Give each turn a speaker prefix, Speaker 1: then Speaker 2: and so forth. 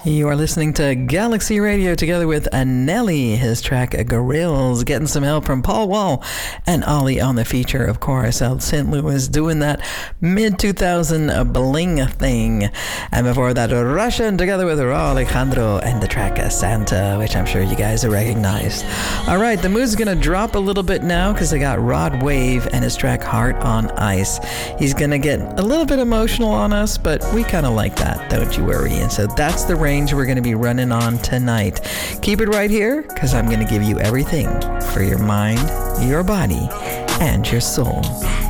Speaker 1: You are listening to Galaxy Radio together with Nelly, his track Gorilles, getting some help from Paul Wall and Ollie on the feature, of course, out St. Louis, doing that mid-2000 bling thing. And before that, Russian together with Raul Alejandro and the track Santa, which I'm sure you guys have recognized. All right, the mood's going to drop a little bit now because I got Rod Wave and his track Heart on Ice. He's going to get a little bit emotional on us, but we kind of like that, don't you worry. And so that's the range we're going to be running on tonight. Keep it right here because I'm going to give you everything for your mind, your body, and your soul.